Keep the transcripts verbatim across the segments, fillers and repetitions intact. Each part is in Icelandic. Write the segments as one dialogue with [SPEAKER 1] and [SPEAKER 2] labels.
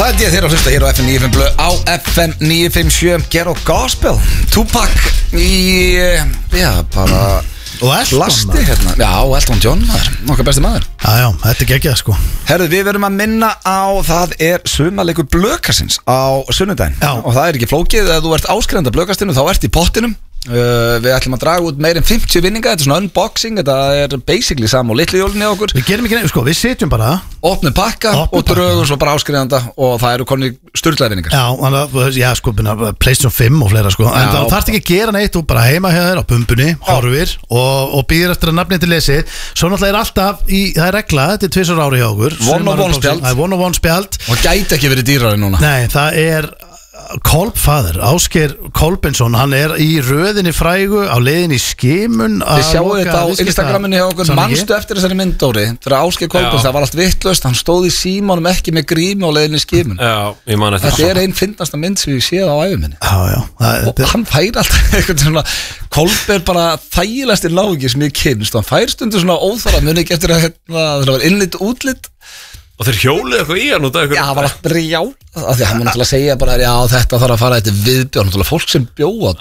[SPEAKER 1] Það er ég þeirra að hlusta hér á F M níu fimm blö á F M níu fimm sjö Ghetto Gospel Tupac í, já, bara
[SPEAKER 2] Og Elton
[SPEAKER 1] lasti hérna. Já, Elton John, maður, nokkar besti maður.
[SPEAKER 2] Já, já, þetta er geggjað sko.
[SPEAKER 1] Herðu, við verum að minna á það er sumarleikur blökarsins á sunnudaginn.
[SPEAKER 2] Já.
[SPEAKER 1] Og það er ekki flókið, ef þú ert áskrifandi blökastinu þá ert í pottinum. Uh, við ætlum að draga út meir en fimmtíu vinninga. Þetta er svona unboxing, þetta er basically saman og litlu jólunni á okkur.
[SPEAKER 2] Við gerum ekki nefnir, sko, við sitjum bara
[SPEAKER 1] Opnum pakka
[SPEAKER 2] Opnum
[SPEAKER 1] og drögum svo bara áskrifanda og það eru konni sturlaði vinningar.
[SPEAKER 2] Já, þannig að, já, sko, PlayStation fimm og fleira, sko. En
[SPEAKER 1] Já.
[SPEAKER 2] þá þarfst ekki að gera neitt, þú bara heima hjá þér á bumbunni, horfir og, og býðir eftir að nafnið til lesið. Svo náttúrulega er alltaf, í, það er regla, þetta er tvisvar ári hjá okkur.
[SPEAKER 1] One of one spjald.
[SPEAKER 2] Það er one of one spjald.
[SPEAKER 1] Og gæti ekki verið dýrari núna.
[SPEAKER 2] Nei, það er Kolbfaður, Ásgeir Kolbensson. Hann er í röðinni frægu á leiðinni í skimun.
[SPEAKER 1] Þið sjáu þetta á Instagraminu hjá okkur. Manstu eftir þessari myndóri þegar Ásgeir Kolbens, það var allt vitlaust. Hann stóð í símanum ekki með grími á leiðinni í skimun.
[SPEAKER 3] Já, ég man eftir
[SPEAKER 1] Þetta er einn fyndnasta mynd sem ég séð á ævi minni.
[SPEAKER 2] Já, já það,
[SPEAKER 1] Og hann fær alltaf eitthvað svona Kolber bara þægilegasti náungi sem ég kynst. Hann fær stundu svona óþara muni ekki eftir að hérna, það var innlit útlit.
[SPEAKER 3] Og þeir hjólið eitthvað í hann út af
[SPEAKER 1] Já, hann var alltaf brjá af því að hann var náttúrulega að segja bara já, þetta þarf að fara þetta viðbjörn, náttúrulega fólk sem bjóða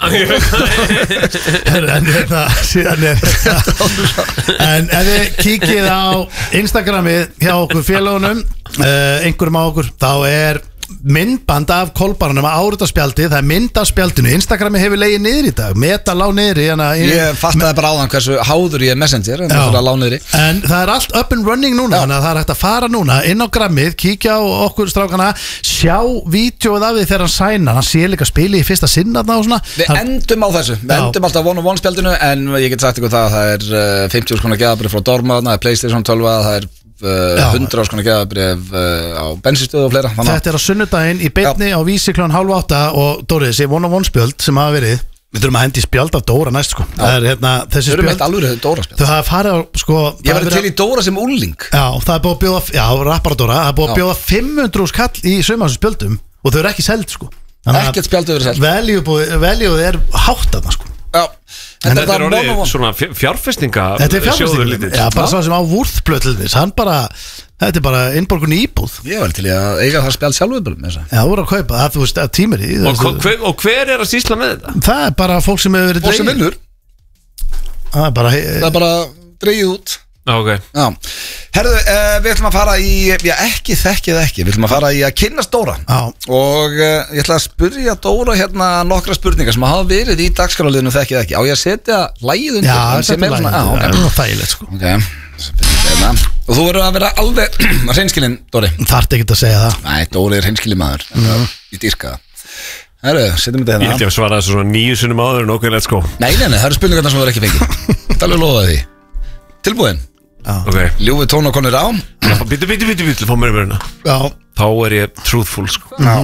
[SPEAKER 2] En, en þetta síðan er þetta En ef við kíkið á Instagramið hjá okkur félagunum uh, einhverjum á okkur, þá er myndband af Kolbarnum að árita spjaldi. Það er mynd af spjaldinu. Instagrami hefur legið niður í dag. Meta lá niður í hana í,
[SPEAKER 1] Ég fattaði bara áðan hversu háður ég er Messenger en það fyrir að lá niður í.
[SPEAKER 2] En það er allt up and running núna, þannig að það er hægt að fara núna inn á grammið, kíkja á okkur strákana, sjá vídeoið af því þegar hann sænar. Hann sé líka spili í fyrsta sinna og svona.
[SPEAKER 1] Við
[SPEAKER 2] það...
[SPEAKER 1] endum á þessu, við endum alltaf one of one spjaldinu en ég get sagt ykkur það að það er uh, fimmtíu skona geðabrif frá Dorma, það er PlayStation tólf, það er uh, hundrað skona geðabrif uh, á bensinstöðu og fleira.
[SPEAKER 2] Þetta er á sunnudaginn í beinni á Vísi klukkan hálf átta og Dóri, þessi one of one spjöld sem hafa verið, við þurfum að hendi spjald af Dóra næst sko. Það er hérna þessi
[SPEAKER 1] Við erum
[SPEAKER 2] spjöld.
[SPEAKER 1] eitt alveg Dóra spjald.
[SPEAKER 2] Þú hafa farið á sko.
[SPEAKER 1] Ég var til í Dóra sem úlling.
[SPEAKER 2] Já, það er búið að bjóða, já, rappara Dóra, það er búið að bjóða fimm hundruð skall í sögum spjöldum og þau eru ekki seld sko.
[SPEAKER 1] Ekkert spjald verið selt.
[SPEAKER 2] Veljúð er hátt þarna sko.
[SPEAKER 1] Já.
[SPEAKER 3] En þetta er orðið svona fjárfestinga.
[SPEAKER 2] Þetta er fjárfestinga. Já, bara svo sem á vúrþplötlis. Hann bara, þetta er bara innborgun í íbúð.
[SPEAKER 1] Ég var til í að eiga það spjald sjálfur bara með þess að.
[SPEAKER 2] Já, þú voru að kaupa, það, þú veist, að tímir í.
[SPEAKER 3] Og, hver, og hver er að sýsla með þetta?
[SPEAKER 2] Það er bara fólk sem hefur verið
[SPEAKER 1] Fólk sem vinnur.
[SPEAKER 2] Það er bara,
[SPEAKER 1] Það er bara dreigið út.
[SPEAKER 3] Já, ok.
[SPEAKER 1] Já. Herðu, uh, við ætlum að fara í, já ekki þekkið ekki, við ætlum að fara í að kynnast Dóra.
[SPEAKER 2] Já.
[SPEAKER 1] Og uh, ég ætla að spyrja Dóra hérna nokkra spurningar sem hafa verið í dagskrárliðinu þekkið ekki. Á ég að setja lagið undir?
[SPEAKER 2] Já,
[SPEAKER 1] þetta er
[SPEAKER 2] lagið, það er nú þægilegt sko.
[SPEAKER 1] Ok, hérna. Og þú verður að vera alveg hreinskilinn, Dóri.
[SPEAKER 2] Þarft ekki að segja það.
[SPEAKER 1] Nei, Dóri er hreinskilinn maður. Mm. Ég dýrka það. Herru, setjum þetta hérna.
[SPEAKER 3] Ég ætti að svara þessu svona nýju sinnum áður en okkur, let's go.
[SPEAKER 1] Nei, nei, nei, það eru spurningarna sem þú er ekki fengið. Það er alveg lofaði því. Tilbúin?
[SPEAKER 3] Okay.
[SPEAKER 1] Ljúfið tón og konur á.
[SPEAKER 3] Bítu, bítu, bítu, bítu, fá mér í verðina.
[SPEAKER 2] Já.
[SPEAKER 3] Þá er ég truthful sko.
[SPEAKER 1] Já.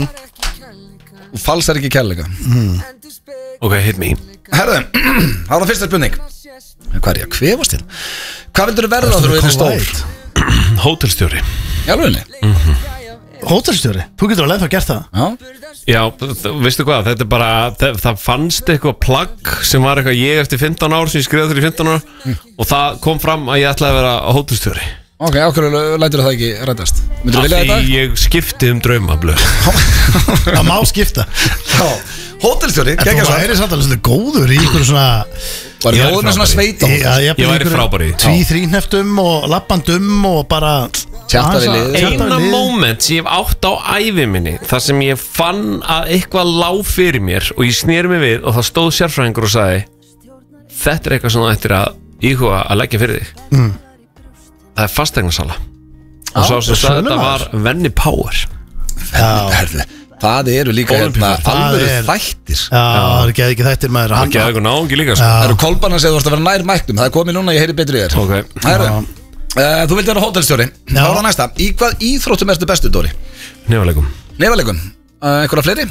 [SPEAKER 1] Og falsar ekki kærleika.
[SPEAKER 2] Mm.
[SPEAKER 3] Ok, hit me.
[SPEAKER 1] Herðu, það var það fyrsta spurning. Hvað er ég að kvefast til? Hvað vildur þú verða þegar þú verður stór?
[SPEAKER 3] Hótelstjóri.
[SPEAKER 1] Já, alveg.
[SPEAKER 3] Mhm.
[SPEAKER 2] Hótelstjóri, þú getur alveg það gert það.
[SPEAKER 1] Já.
[SPEAKER 3] Já, veistu hvað, þetta er bara það, það fannst eitthvað plagg sem var eitthvað ég eftir fimmtán ár sem ég skrifaði fyrir fimmtán ára mm. og það kom fram að ég ætlaði að vera hótelstjóri.
[SPEAKER 1] Ok, ákveður lætur það ekki rætast? Myndur þú vilja þetta?
[SPEAKER 3] Því ég skipti um drauma blöð.
[SPEAKER 2] Það má skipta.
[SPEAKER 1] Já, hótelstjóri,
[SPEAKER 2] geggjað svo. Það er samt alveg svolítið góður í ykkur svona.
[SPEAKER 1] Var það góður með svona sveita?
[SPEAKER 3] Ég væri frábæri.
[SPEAKER 2] Tví þríneftum og lappandum og bara
[SPEAKER 1] tjarta við lið.
[SPEAKER 3] Eina moment sem ég hef átt á ævi minni þar sem ég fann að eitthvað lá fyrir mér og ég sneri mig við og það stóð sérfræðingur og sagði þetta er eitthvað sem þú ættir að íhuga að leggja fyrir þig. Mm. Það er fasteignarsala. Og svo sem sagði þetta var Venni Power.
[SPEAKER 1] Venni, það eru líka hérna alvöru þættir.
[SPEAKER 2] Já, það er ekki þættir maður.
[SPEAKER 3] Það er ekki eitthvað náungi líka.
[SPEAKER 1] Það eru kolbarnar sem þú ert að vera nær mæknum. Það er komið núna, ég heyri betri þér.
[SPEAKER 3] Ok.
[SPEAKER 1] Það eru Uh, þú vildi vera hótelstjóri. Þá er það næsta. Í hvað íþróttum ertu bestu, Dóri?
[SPEAKER 3] Nefalegum.
[SPEAKER 1] Nefalegum. uh, Einhverja fleiri?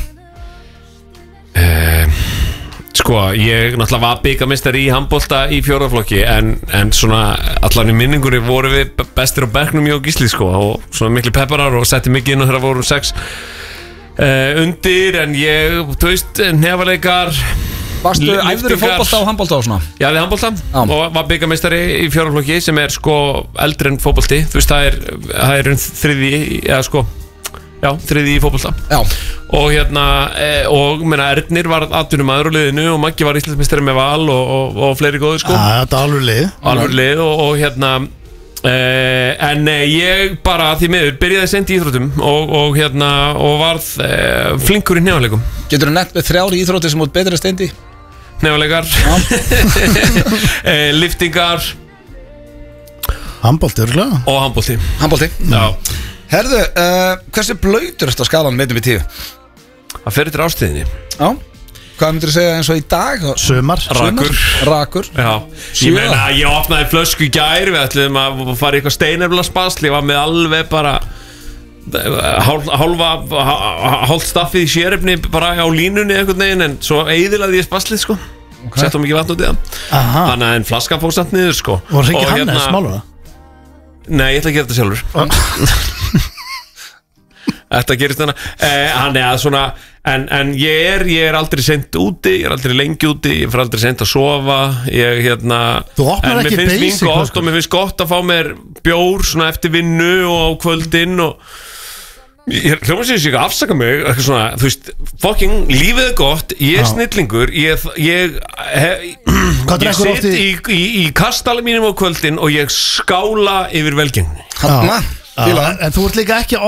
[SPEAKER 3] Uh, sko, ég náttúrulega var bikarmeistari í handbolta í fjórðaflokki en, en svona allan í minningunni voru við bestir á bekknum ég og Gísli sko og svona miklu pepparar og setti mikið inn og þeirra vorum sex uh, undir en ég, þú veist, nefaleikar.
[SPEAKER 1] Varstu æfður í fótbolta og handbolta og svona?
[SPEAKER 3] Já, við handbolta og var byggameistari í fjórðaflokki sem er sko eldri en fótbolti. Þú veist, það er, það er þriði, eða sko Já, þriði í fótbolta.
[SPEAKER 1] Já.
[SPEAKER 3] Og hérna, e, og meina, Ernir var atvinnumæður á liðinu og Maggi var Íslandsmeistari með Val og, og, og fleiri góði sko.
[SPEAKER 2] Já, þetta er alveg lið.
[SPEAKER 3] Alveg lið og, og hérna, e, en e, ég bara því miður byrjaði sent í íþróttum og, og hérna, og varð e, flinkur í hnefaleikum.
[SPEAKER 1] Getur þú nefnt með þrjár íþróttir sem út betri steindi?
[SPEAKER 3] Hnefalegar, e, liftingar.
[SPEAKER 2] Handbolti, örgulega.
[SPEAKER 3] Og handbolti.
[SPEAKER 1] Handbolti.
[SPEAKER 3] Já.
[SPEAKER 1] Herðu, uh, hversu blöytur ertu á skalan með með tíu?
[SPEAKER 3] Það fer til ástíðinni.
[SPEAKER 1] Já. Hvað myndir þú segja eins og í dag?
[SPEAKER 2] Sumar.
[SPEAKER 3] Rakur.
[SPEAKER 1] Rakur.
[SPEAKER 3] Já. Ég meina, ég opnaði flösku í gær, við ætlum að fara í eitthvað steinefla spasl, ég var með alveg bara hálfa hálft staffið í sérefni bara á línunni einhvern veginn, en svo eyðilaði ég spaslið sko. Okay. Sett á mikið vatn út í það. Þannig að en flaskan fór samt niður sko.
[SPEAKER 2] Voru það ekki hann eða smáluna?
[SPEAKER 3] Nei, ég ætla að gera þetta sjálfur. Þetta gerist þannig eh, hann er að svona en, en ég er, ég er aldrei sent úti, ég er aldrei lengi úti, ég fer aldrei sent að sofa. Ég hérna
[SPEAKER 2] Þú opnar ekki basic.
[SPEAKER 3] En mér finnst mín gott og mér finnst gott að fá mér bjór svona eftir vinnu og á kvöldin og ég hljóma sér sér ekki að afsaka mig eitthvað svona, þú veist, fucking lífið er gott, ég er snillingur, ég ég, hef, ég sitt í, í, í kastali mínum á kvöldin og ég skála yfir velgengni.
[SPEAKER 1] Hanna,
[SPEAKER 2] en þú ert líka ekki